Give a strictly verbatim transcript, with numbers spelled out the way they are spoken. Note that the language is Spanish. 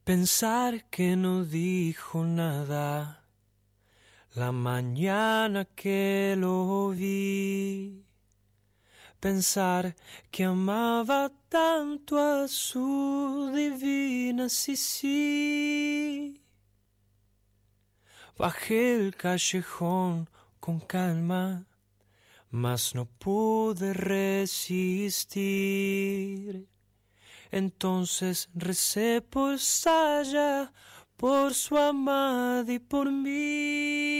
Pensar que no dijo nada la mañana que lo vi. Pensar que amaba tanto a su divina Sisi. Bajé el callejón con calma, mas no pude resistir. Entonces recé por Saya, por su amada y por mí.